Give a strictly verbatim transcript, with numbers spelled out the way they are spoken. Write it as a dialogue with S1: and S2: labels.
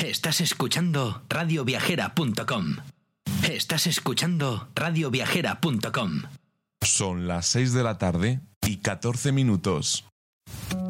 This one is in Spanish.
S1: Estás escuchando radio viajera punto com. Estás escuchando radio viajera punto com.
S2: Son las seis de la tarde y catorce minutos.